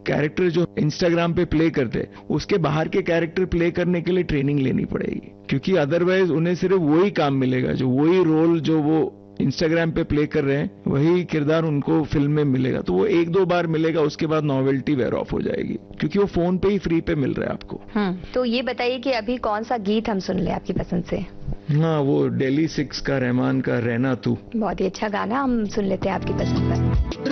Character जो Instagram पे play करते हैं उसके बाहर के कैरेक्टर प्ले करने के लिए ट्रेनिंग लेनी पड़ेगी, क्योंकि अदरवाइज उन्हें सिर्फ वही काम मिलेगा, जो वही रोल जो वो इंस्टाग्राम पे प्ले कर रहे हैं वही किरदार उनको फिल्म में मिलेगा। तो वो 1-2 बार मिलेगा, उसके बाद नॉवेल्टी वेयर ऑफ हो जाएगी, क्योंकि वो फोन पे ही फ्री पे मिल रहा है आपको। तो ये बताइए कि अभी कौन सा गीत हम सुन ले आपकी पसंद से? हाँ, वो दिल्ली 6 का रहमान का रहना तू। बहुत ही अच्छा गाना, हम सुन लेते हैं आपकी पसंद पर।